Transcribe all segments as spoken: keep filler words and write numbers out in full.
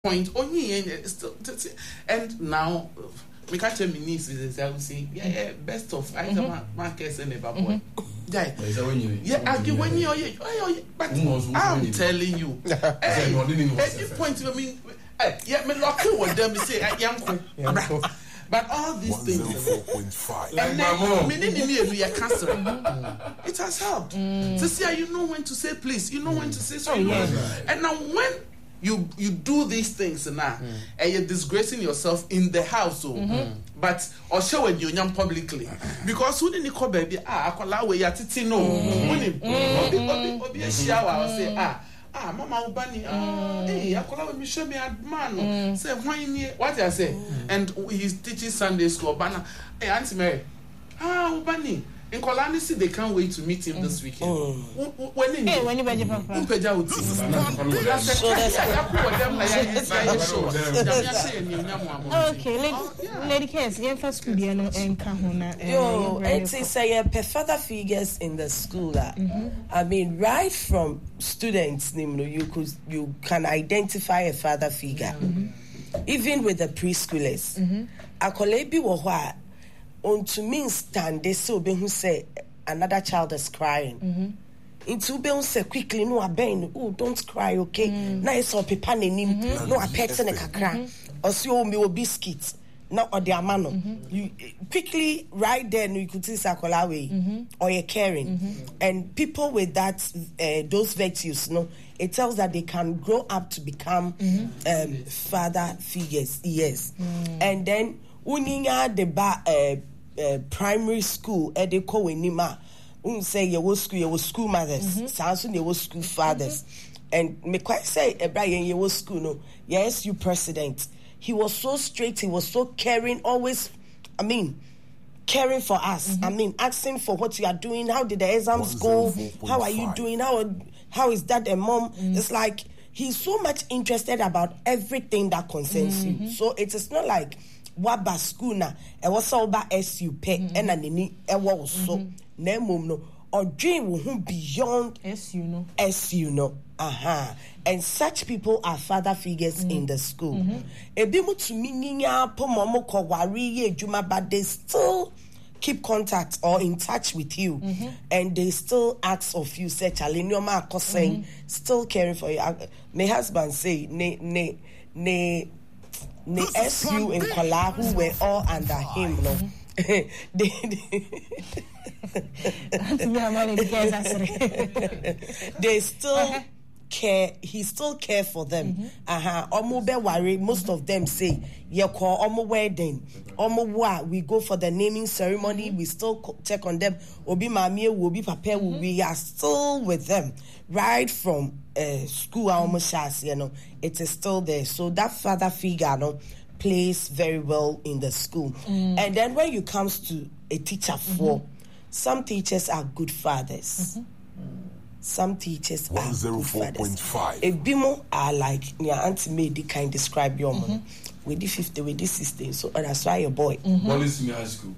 point only and now we can't tell me nieces I will say yeah yeah best of I can markets and never boy yeah yeah I give when you but I'm telling you any point I mean yeah me lucky with them say I am but all these things and then we are canceling it has helped to see you know when to say please you know when to say sorry and now when You you do these things now, mm. and you're disgracing yourself in the house, oh, mm-hmm. but or show when you're young publicly because who didn't call baby ah I call our way at it no, when obi obi a shower or say ah ah mama ubani ah hey I call our me show me man say when what I say and he's teaching Sunday school bana hey Auntie Mary ah ubani. In Kolanisi, they can't wait to meet him mm. this weekend. Oh. When he hey, when you better papa. Okay, lady Kes, yeah, first school, you know, and Kahuna. Yo, it's say per father figures in the school. I mean, right from students, you could you can identify a father figure, even with the preschoolers. Akolebi wohwa. On to mean stand they so be who say another child is crying. Mm-hmm. Into be who say quickly no aben oh don't cry okay. Mm-hmm. Na so pepa nanim no a person e kakra. Or so me o biscuit na or the amano. You quickly right then you could see Sakola way mm-hmm. or you're caring. Mm-hmm. And people with that uh, those virtues no it tells that they can grow up to become mm-hmm. um, father figures. Yes. Mm. And then uninya the ba uh, Uh, primary school edeko wenima un say you was school you was school mothers sanso you was school fathers and me quite say Brian you was school no yes you president he was so straight he was so caring always I mean caring for us mm-hmm. I mean asking for what you are doing how did the exams go how are you doing how how is that and mom mm-hmm. It's like he's so much interested about everything that concerns mm-hmm. you so it is not like waba school na e was all ba S U P and nani e wo so na mum no or dream wo beyond S U no S U no aha and such people are father figures mm-hmm. in the school ebi mu to mininya pomomo ko wari ye adwuma but they still keep contact or in touch with you mm-hmm. and they still ask of you say challenge saying still caring for you. My husband say ne ne ne the S U in Kola who were all under him, no. they, they, they still uh-huh. care. He still care for them. Mm-hmm. Uh-huh. Omo be worry. Most of them say, "Yeah, call omo wedding, omo wa." We go for the naming ceremony. Mm-hmm. We still check on them. Obi mami, obi papa. Mm-hmm. We are still with them right from. Uh, school almost has, you know, it is still there. So that father figure, no, plays very well in the school. Mm. And then when you comes to a teacher for, mm-hmm. some teachers are good fathers. Mm-hmm. Some teachers are good fathers. A bimo are like, yeah, Auntie Mady can describe your mm-hmm. mom. With the fifty, with the sixteen. So oh, that's why your boy. Mm-hmm. What is in high school?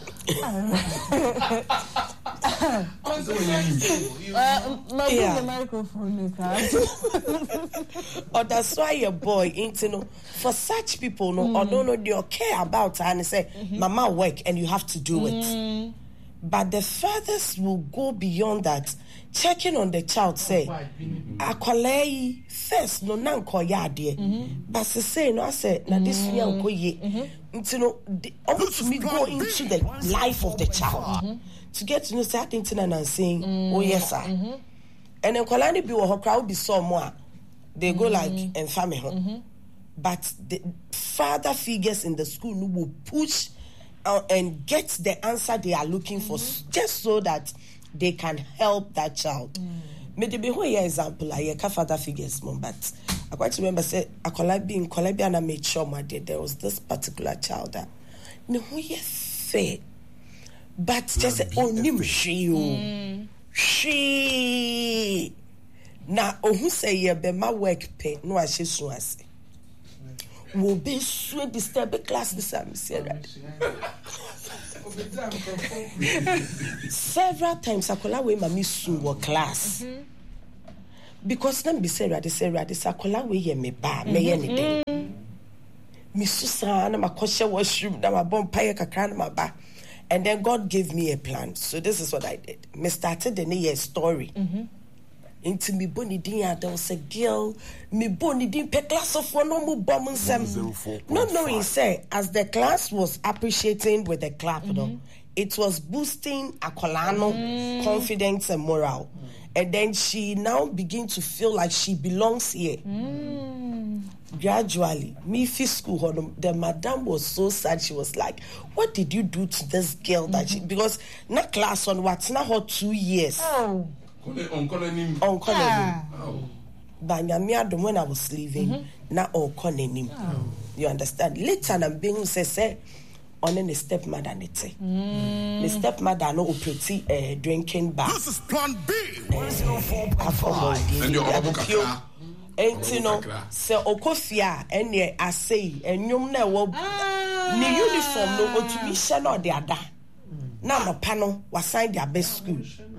uh, yeah. The microphone, oh, that's why your boy, you know, for such people, no, mm. or don't know they care about her and say, mm-hmm. "Mama work and you have to do mm. it." But the fathers will go beyond that, checking on the child. Say, "Akwalei first, no nanko yade." But say, no, I say, "Na this year go ye." You know, almost me go into the life of the child mm-hmm. to get to know certain things and saying, mm-hmm. "Oh yes, sir." Mm-hmm. And then Kolani be or crowd be somewhere, they go mm-hmm. like and family. Mm-hmm. But the father figures in the school who will push uh, and get the answer they are looking mm-hmm. for, just so that they can help that child. Maybe be who example like a father figures, mom, but. I quite remember say a Colombia in Colombia and I made sure my dear there was this particular child that no yes fair but just oh nim she she na oh who say ye be my work pay no I she so as will be so disturb class this I'm saying several times I call away my miss class. because them be say radi say radi sa kola we ye me ba me ye ni den me susa na makoshe washroom na mabon paye kakra na maba. And then God gave me a plan. So this is what I did. Me started the year story. Mm-hmm. Into me boni din ya there was a girl me boni din pe class of one no mu bom nsem. Not knowing say as the class was appreciating with the clap, mm-hmm. though, it was boosting Akolano mm. confidence and morale. Mm. And then she now begin to feel like she belongs here. Mm. Gradually, me fi school, the madam was so sad. She was like, "What did you do to this girl that she?" Because na class on what's now her two years. Oh, on colony, on colony. But when I was leaving, na on colony. You understand? Later, I'm being say on the stepmother nete. The stepmother no operate uh, drinking bar. This is plan B. Uh, and your and you know, so okofia and ye I say and you know wo ni uniform no go to be share or the other. Now no panel was signed their best school.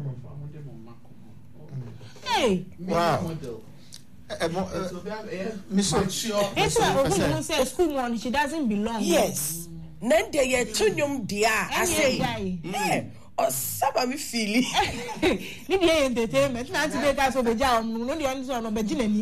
Hey, wow. Mister It's who say school one she doesn't belong. Yes. Then they ye tunyum dia I say. Hey. Or some me feeling. Need the entertainment. Not to make us over down. No, the answer on Virginia.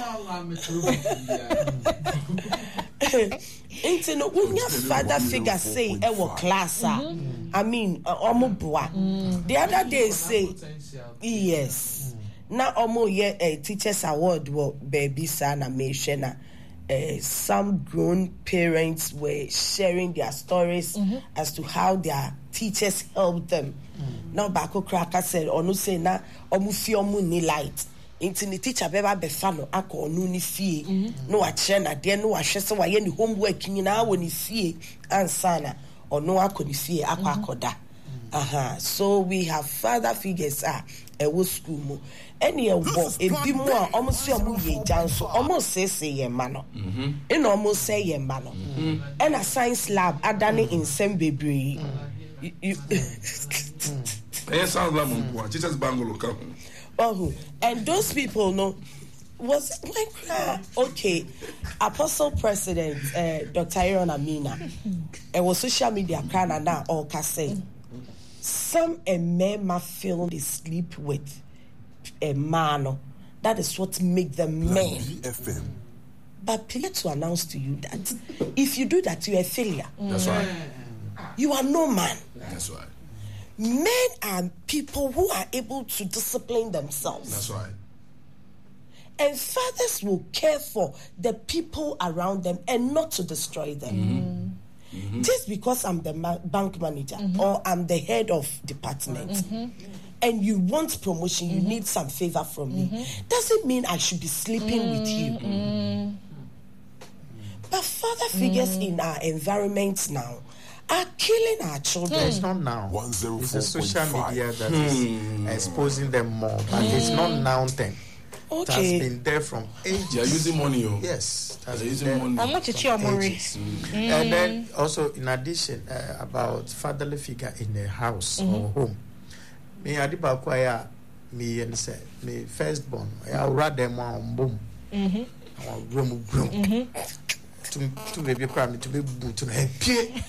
Into no, when your father figure say, "I will class." I mean, omo boa. The other day say, yes. Now omo ye a teachers award wo baby sana me shena. Uh, some grown parents were sharing their stories mm-hmm. as to how their teachers helped them. Mm. Now, Bako Cracker said, "Onu say na omu fi omu ni light." Into the teacher beba befano ako onu ni fie. No achre na de no ahwe se wa ye ni homework nyina wo ni fie ansana onu ako ni fie akwa akoda. Aha. So we have father figures ah e wo school mo. Any a wo e bi mo a omo se omo ye janso omo se se ye ma no mhm e no omo se ye ma no and a science lab adane in sem bebre you eh sound like mo teachers bangolo ka oh and those people no was like okay apostle president uh, Doctor Aaron Amina it was social media kana na all ka say some a man ma feel they sleep with a man, that is what makes them men. But please to announce to you that if you do that, you're a failure. That's right. You are no man. That's right. Men are people who are able to discipline themselves. That's right. And fathers will care for the people around them and not to destroy them. Mm-hmm. Mm-hmm. Just because I'm the ma- bank manager mm-hmm. or I'm the head of department mm-hmm. and you want promotion, you mm-hmm. need some favor from mm-hmm. me, doesn't mean I should be sleeping mm-hmm. with you. Mm-hmm. But father figures mm-hmm. in our environment now are killing our children. It's not now. It's the social media that mm. is exposing them more, but mm. it's not now thing. Okay. It has been there from ages. They are using money. Oh. Yes. They are using money. How much is your money? Mm. And then also, in addition, uh, about fatherly figure in the house mm-hmm. or home. Me adiba kwaya me and say me firstborn. I would rather them boom. Mm-hmm. Our room room. To to baby cry to be boot to head.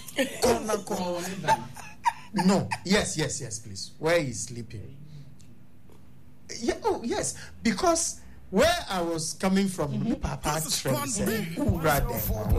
No. Yes. Yes. Yes. Please. Where is sleeping? Yeah, oh yes, because where I was coming from, mm-hmm. Papa trend said, "Who rather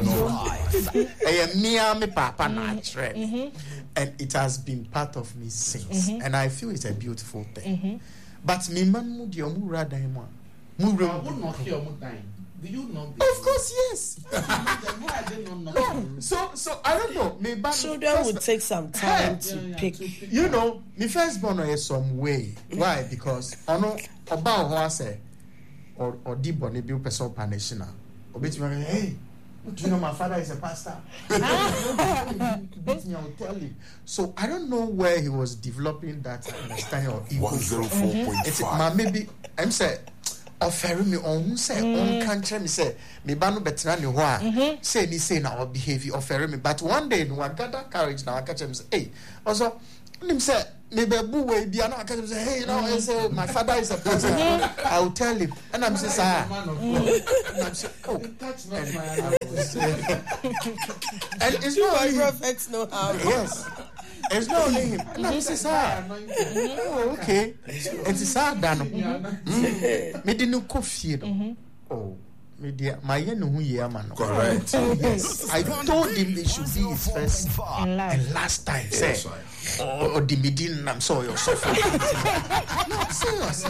me Papa not trend," and it has been part of me since, mm-hmm. and I feel it's a beautiful thing. Mm-hmm. But me man mu di omu rather him mu Do you know? Of course, yes. No, so so I don't know. Me children would take some time to, yeah, yeah, pick. to pick. You know, me firstborn is some way. Why? Because I know about how I say or or deep on the bill person panishina. Or bit hey, do you know my father is a pastor? I will tell you. So I don't know where he was developing that understanding of ego. One zero four point five. Maybe I'm saying. Offering me on say on country me say me ba no betra ne ho a say ni say na our behavior offering me but one day no I gather courage now I catch him say hey also him say maybe boo way be an academy say, hey, you know, I say my father is a pastor. I will tell him. And I'm saying, sir. And I'm saying, oh, that's not my and it's not my prophets know how. Yes. It's not only him. And I'm saying, sir. Oh, okay. It's sad, Dan. Me didn't coffee. Oh. Media, my who ye man. Correct. Yes, I told him it should be his first and last time. Say, oh, the Medina, I'm sorry, you're suffering. No, serious.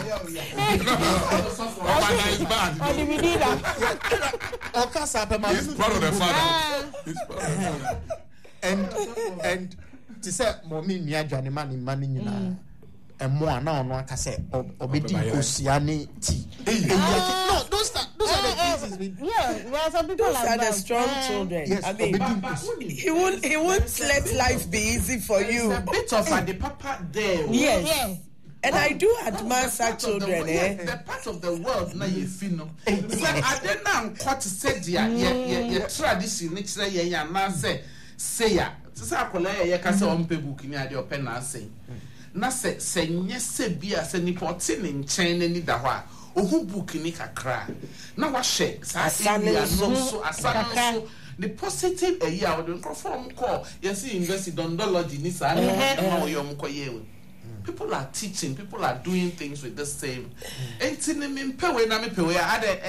Oh, the Medina. Okay, sir, but he's proud of the father. He's proud of the father. And and to say, mommy, me a Johnny man in money, you know. And more now, no, I can say, obedi Oceani tea. No, those are those are the cases. Yeah, there are some people Those like are that. the strong children. Yes, I mean, he won't he won't let life be easy for you. A bit of a the papa there. Yes. Yes. And I do admire such children, the, eh? The part of the world now you feel no. It's like I don't know what to say. Yeah, yeah, yeah. Tradition, next say yeah, yeah. Now say, say ya. Say I call ya. Yeah, cause I'm pay book ni adi open na say. Na se se nye se bia se ni poti ni nchen ni da hwa ohu book ni kakra na wa hye sa area no so asana so the positive a year we don form call yes university dondology ni sa na ma wo yom koye. People are teaching, people are doing things with the same. Enti ni me mpewe na me pewe ade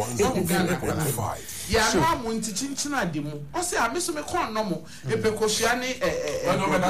ya no mo nti chinchina de mu o se ameso me kon no mo epekohia ni eh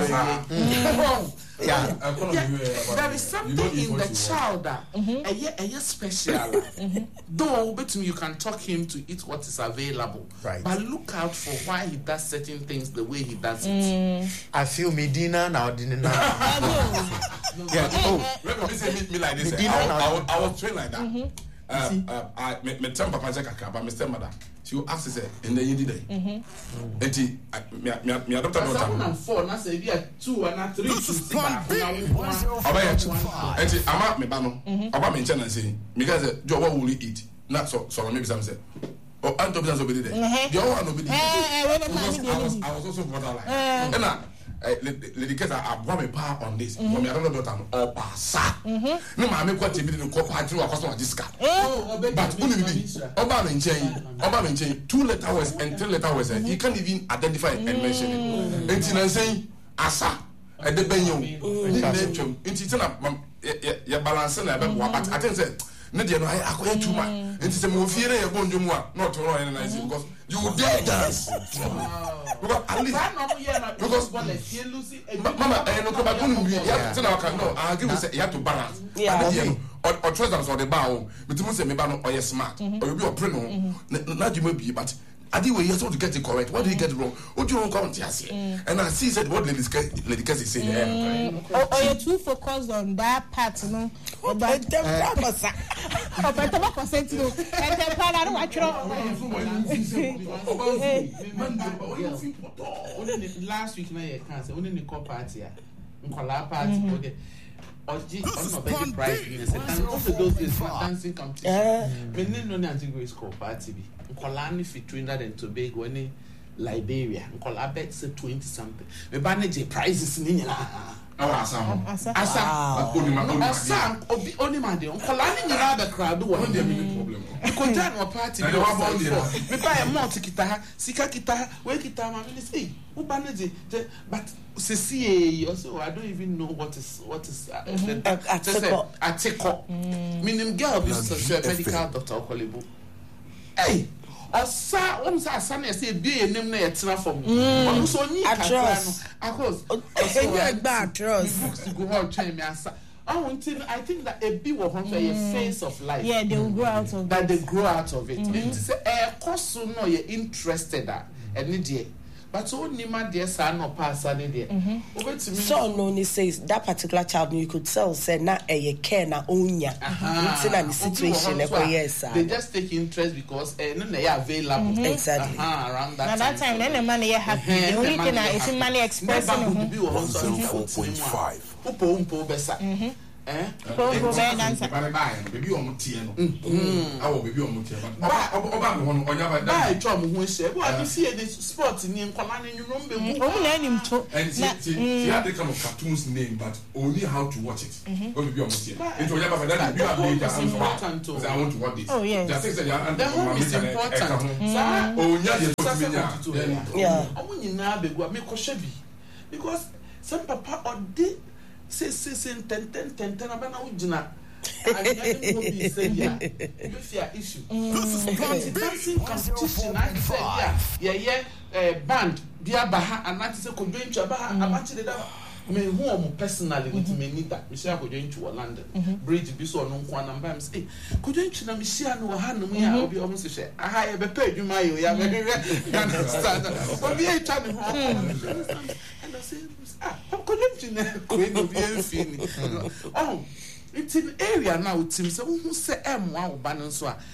yeah, there is something in the child that mm-hmm. special. Mm-hmm. Though but you can talk him to eat what is available, right. But look out for why he does certain things the way he does it. Mm. I feel Medina now, didn't know. Yeah. Oh, let me say meet me like this. I, I, I, I was trained like that. Mm-hmm. Uh, uh, I me me tell Papa Jacka, but Mister Mother. She will ask say in the year day. Mhm. Enti me me me adopt daughter. Seven and four, na say be two and three to six. Obaya. Enti ama me ba no. Oba me nche na say, me guys say, "Jo what will you eat?" Na so so me be say, "Oh, Anto be say obedi there." The other one obedi. Eh, when I was I was also borderline. And na lady kesa abwa me pa on this. For me adopt daughter no opasa. Mhm. No ma me kwati bi no ko pa tru akoso wa diska. Oh, but uni bi. Oba me nchen. Oba me nchen. Two letter words and three letter words. You can't even identify and mention it. Enti na say asa e de benyo. Ni na twem. Enti tina ya balance na be wa but I think say ne de no akoya too much. Enti say mo fie na ye bonjo mu a not no any nice because you will dare dance. Because at least because mama eh no ko ba dunu bi ya tina ka no I give you say you have to balance. Yeah. Or or trust us or the bow. But you say me ba no or you smart. Or you be opre no. Na di bi but adi we you to get it correct. What do you get wrong? What do you come to say? And I see said what lady lady Cassie say there. Or you too focused on that part, you know. But the proper Oh, but the back was sent to and the plan I don't watch last week na ye can say only the call party a nkola party go there oji on no be prize winners and also those days dancing competition me no know na Grace call party bi nkola ni fit Trinidad and Tobago ni Liberia nkola bet say twenty something me ba na je prizes ni nyina awa asam asam asam obi oni ma de nkola ni nyina be crowd wo no dem problem ko ja no party bi me ba e mount kita sika kita we kita ma me say who manage but see also I don't even know what is what is uh, mm-hmm. ateko ateko meaning girl is a medical doctor Okolibu hey osa won sa asa na say bi enem na yetra for me onu so ni kakra no akos you gba trust books to go out train me asa I want I think that a bit of a phase of life. Yeah, they will grow out of that it. They grow out of it. Mm-hmm. It is a course no you're interested at any day. But so Nima dear son or pass any day. So no says that particular child you could tell say na a care na onya. It's in a situation yes. They just take interest because eh no they are available. Mm-hmm. Exactly. Uh-huh, around that now time. That time then the money you happy. The only thing is money expressing. one oh four point five Upo umpo besa. eh go go be dancer ba ba baby o mutie no mm awo baby o mutie ba oba me hono onya ba ba e twa mo ho hye bo abi see the sport ni nkola ni nwuno mbe bu o mu na nim to and see had the kind of cartoons name but only how to watch it o baby o mutie into onya ba that you have made that important to I want to watch this oh yes just say and the home is important sa onya de to me yeah o mu nyina begua me ko hye bi because some papa or dey say say say ten ten ten ten abana ujina I know be say yeah you fear issue this is dancing competition I say yeah yeah yeah uh, band dia baha anati say ko join to baha abachi da me who am personally with me need that me share ko join to London bridge bi so no nko na mbam say ko join to na me share no ha no ya obi o mo se share aha e be pa adwuma yo ya me understand obi e twa me ho and I say ah ko join to na ko e no bi enfini oh it's in area now team say who say em wa wo ba no so a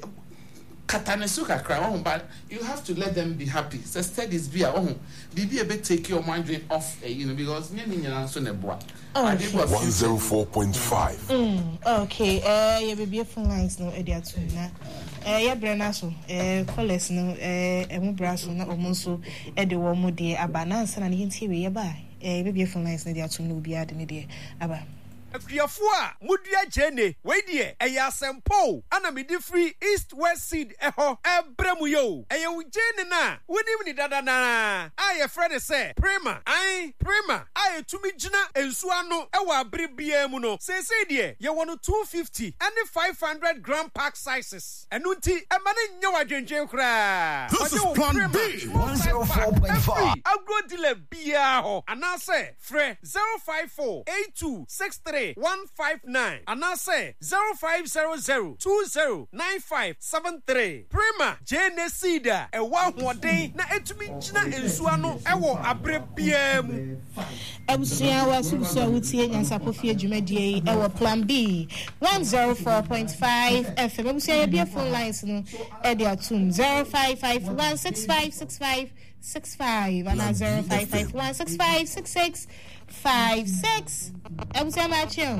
katanesu kakra won ba you have to let them be happy so studies be a won bibi e be take your mind off uh, you know because nye nyina so na boa one oh four point five mm okay eh ye bibi phone lines no e dia tu na eh ye brena so eh callers no eh emu braso na omo so e de wo mu de abanansa na ne ntie we ye ba eh bibi phone lines na dia tu no obi ade ne de aba Kriafo a mudua jene we die eya sempo ana me di free east west seed eho ebremu yo eya u jene na wonim ni dada na aye friend say prima ai prima aye tumi gina ensu ano ewa abre bia mu no say say die ye wono two fifty and five hundred gram pack sizes enu nti e ma ne nya wadwenjen kra this is plan B one oh four point five agro dealer bia ho ana say free zero five four eight two six three one five nine and I say zero five zero zero two zero nine five seven three Prima Jane Cedar e wa hoden na etumi gina ensuano e wo abre bia mu ebusia wa susu awutie nyansapo fie dwumadie e wo plan B one oh four point five F M ebusia ye bia phone lines no e dia tum zero five five one six five six five six five and zero five five one six five six six five six. I'm saying about you.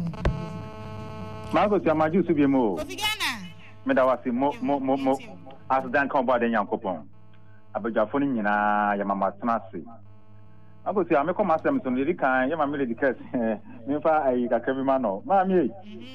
Marcos, I'm a Jew to be more. Ofigana. Medawasi mo mo mo mo. As dan come about the young couple. Abajafoni na yamama snasi. Marcos, I'm a come as them so really can yama me the case. Me fa ai ka kebi mano. Mami.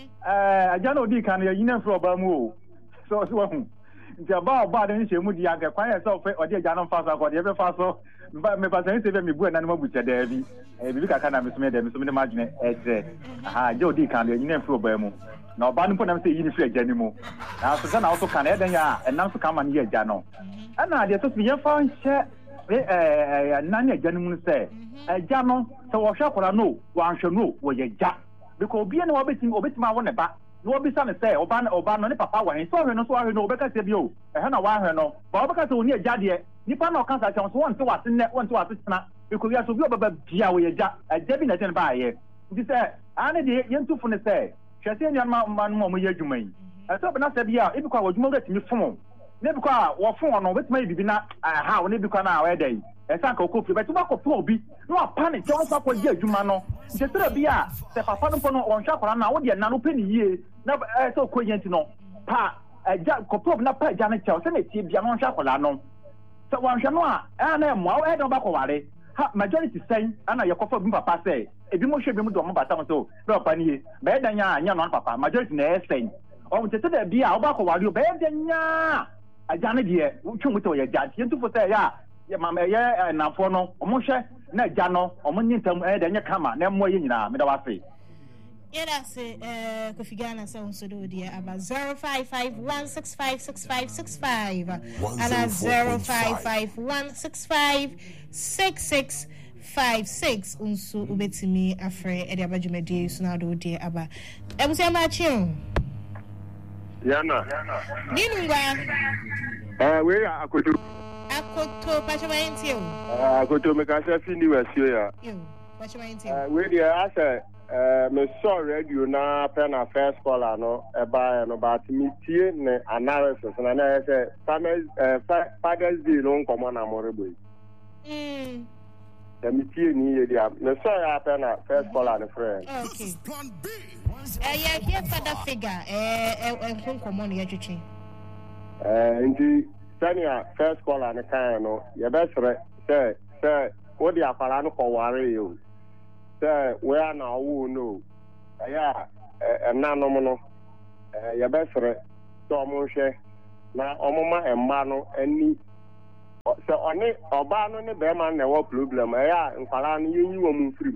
Eh, ajano di kan ya yina fro ba mu. So so hu. Nti aba ba de nche mu di aga kwan ya so fe odi ajano fa so akodi e be fa so. Me pa se se be me bu na no mabuche da bi. Eh bibi kaka na me so me da me so me ma dwene ejre. Aha, je odi kan ya yina fro ba mu. Na oba no po na me se yini fro agya mu. Na so na also kan e dan ya enam so kan ma ne ya agya no. Ana de so se ye fa nche eh eh nan ya agya mu se agya no se wo hwa kwara no wa nhwe no wo ye agya. Because obi na obetim obetim awo ne ba. No be say say oba oba no ne papa wa hin so hwe no so hwe no obeka se bi o eh na wa hwe no ba obeka se oni agya de nipa na oka sa chan so won te wa ne won te wa tena because ya so bi obaba bia wo agya agya bi na ten ba ye nti say ane de yentu fu ne say hwese nya ma ma no mo ye adwuma yi e so be na se bia e bi kwa adwuma ga timi fom ne bi kwa wo fom no betima yi bibi na ha ne bi kwa na wa dey e san ka okofri be tuba ko fo obi no apane che won fa kwa ye adwuma no nti tere bia se papa no no won hwa kwara na wo de na no pe ni yie na eh so koyenti no pa agya koprob na pa agya na chew se na tie bia no hwa kwara no so wan hwa no a eh na mo e don ba ko ware ha majority sen ana ye kofa bi papa say ebi mo hwe bi mo do mo bata mo so na papa ni ye be da nya anya no papa majority na e sen o mo tete da bia o ba ko ware o be da nya agya na de twum to ye agya tie ntufo say ya ye mama ye na fo no o mo hwe na agya no o mo nyintam e da nya kama na mo ye nyina me da wa say. Yeah, that's it. Uh, Kofi Ghana sounds so dear about zero five five one six five six five six five and zero five five one six five six six five six. Unso ubetimi afre edi abajumedi suna do dear aba. Emusi amachi. Yana. Ninunga. Uh, where are Akoto? Akoto Pachamayintio. Uh, Akoto Mekasa Fini Westio. You, Pachamayintio. Uh, where you are, Uh, me saw radio na pen a first caller no eba no but me tie ne analysis na na say Father's uh, Father's Day no nkomo na morebo mm me tie ni ye dia me saw ya pen a first caller ne friend okay yes eh yeah here father figure eh eh nkomo no yetwetwe eh ndi senior first call an kan no ye besre say say wo di akwara no ko ware yo say we are na wo no ya enanom no eh ye besre so mo hwe na omoma emma no ani so oni oba no ne be man na wo problem ya nkwara no yeyi wo mu firi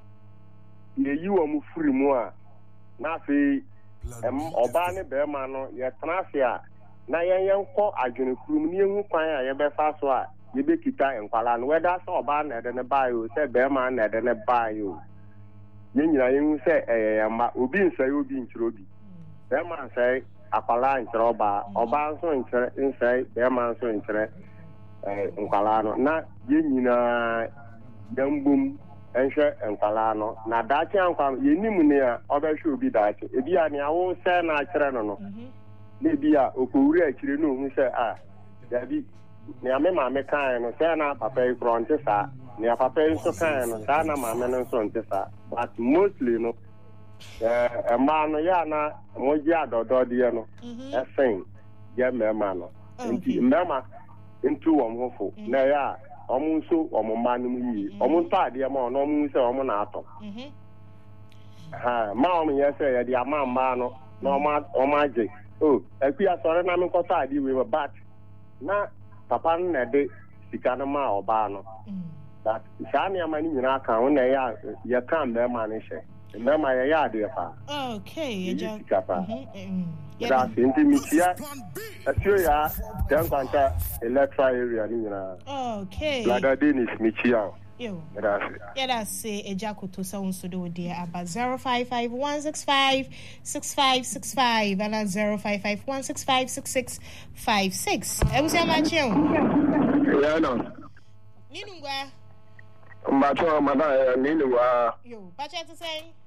yeyi wo mu firi mu a na fi em oba ne be man no ye trafe a na yen yen ko adwene kurum ni ehu kwan a ye be fa so a ye be kita nkwara no weda so oba na de ne ba yo se be man na de ne ba yo ye nyina yen se eh ma obi nsai obi nchiro bi be man sai akwara nchiro ba oba nso nchire nsai be man nso nchire eh nkwara no na ye nyina dambum enhwe nkwara no na dache nkwara ye nimu ne a obehwe obi dache ebi a ne awo se na akire no no na ebi a okowuri akire no hu se a dabi ne ame ma me kan no se na papa e fronte sa ne papa e so kan no sa na ma me no so nte sa but mostly no eh e ma no ya na mo ji adodo de no e sen ye me ma no nti me ma into wom hofo na ya omu nso omu manum yi omu ntade ma no omu nso omu na ato mhm ha ma omu ye se ye dia ma ma no no ma omu age oh akua sore na me nkota ade we but na papa na de sika na ma oba no that shani amani nyina kan wona ya ye kan be ma ne hye me ma ye ya de pa okay ja mhm da senti mitia atio ya dan kwanta electoral area ni nyina okay lada denis mitia yo yeah that's say ejakoto so unso do there about zero five five one six five six five six five and zero five five one six five six six five six e wo say ma cheun yeah no ninungwa mbacho mada ninungwa yo bacha to say